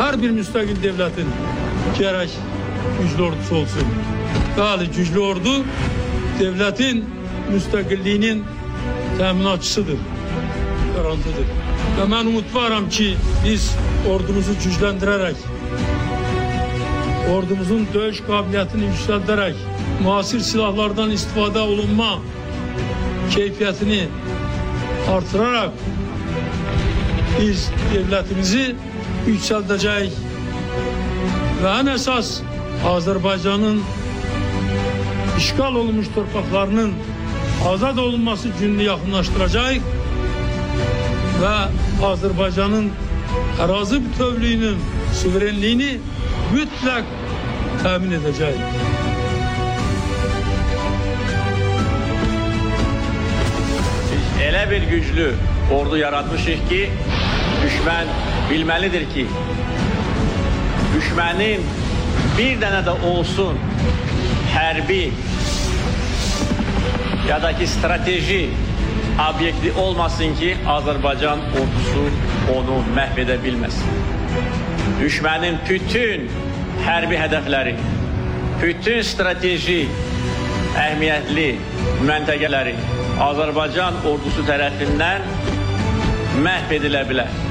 hər bir müstəqil devlətin gərək güclü ordusu olsun. Bəli, güclü ordu devlətin müstəqilliyinin təminatçısıdır, garantıdır. Və mən umudvaram ki, biz ordumuzu gücləndirərək, ordumuzun döyüş qabiliyyətini yüksəldərək, müasir silahlardan istifadə olunma keyfiyyətini artıraraq biz devlətimizi yüksəldəcək və ən əsas Azərbaycanın işğal olunmuş torpaqlarının azad olunması gününü yaxınlaşdıracaq və Azərbaycanın ərazi bütövlüyünün suverenliyini mütləq təmin edəcək. Biz elə bir güclü ordu yaratmışıq ki, düşmən bilməlidir ki, düşmənin bir dənə də olsun hərbi ya da ki strateji obyekti olmasın ki, Azərbaycan ordusu onu məhv edə bilməsin. Düşmənin bütün hərbi hədəfləri, bütün strateji əhəmiyyətli məntəqələri Azərbaycan ordusu tərəfindən məhv edilə bilər.